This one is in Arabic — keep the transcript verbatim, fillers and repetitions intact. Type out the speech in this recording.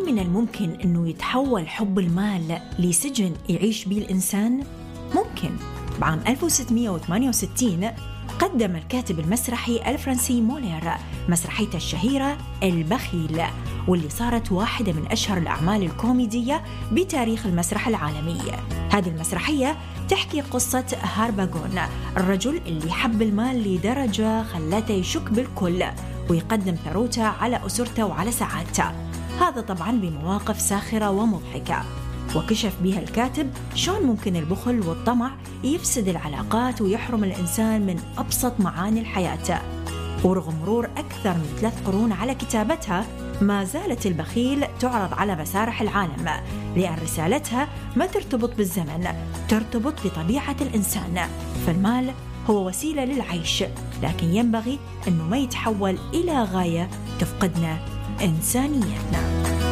من الممكن أنه يتحول حب المال لسجن يعيش به الإنسان؟ ممكن. بعام ألف وستمائة وثمانية وستين قدم الكاتب المسرحي الفرنسي مولير مسرحيته الشهيرة البخيل، واللي صارت واحدة من أشهر الأعمال الكوميدية بتاريخ المسرح العالمي. هذه المسرحية تحكي قصة هارباغون، الرجل اللي حب المال لدرجة خلته يشك بالكل ويقدم ثروته على أسرته وعلى سعادته، هذا طبعاً بمواقف ساخرة ومضحكة. وكشف بها الكاتب شلون ممكن البخل والطمع يفسد العلاقات ويحرم الإنسان من أبسط معاني الحياة. ورغم مرور أكثر من ثلاث قرون على كتابتها، ما زالت البخيل تعرض على مسارح العالم، لأن رسالتها ما ترتبط بالزمن، ترتبط بطبيعة الإنسان. فالمال هو وسيلة للعيش، لكن ينبغي أنه ما يتحول إلى غاية تفقدنا إنسانيتنا.